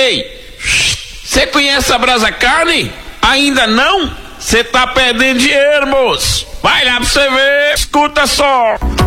Ei, você conhece a Brasa Carne? Ainda não? Você tá perdendo dinheiro, moço. Vai lá pra você ver. Escuta só.